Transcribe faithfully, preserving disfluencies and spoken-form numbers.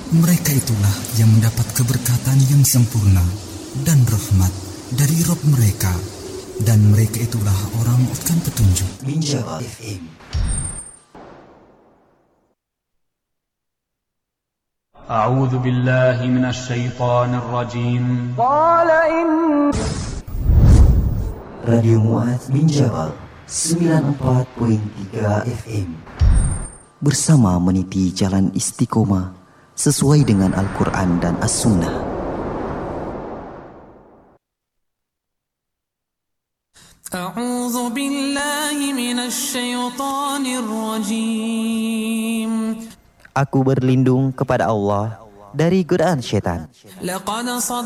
Mereka itulah yang mendapat keberkatan yang sempurna dan rahmat dari Rabb mereka, dan mereka itulah orang akan petunjuk. Minjabal F M. أعوذ بالله من الشيطان الرجيم. قال إن Radio Mu'adz Minjabal sembilan puluh empat koma tiga F M. Bersama meniti jalan istiqomah sesuai dengan Al-Quran dan As-Sunnah. A'udzu billahi minasy syaithanir rajim. Aku berlindung kepada Allah dari godaan syaitan. Laqad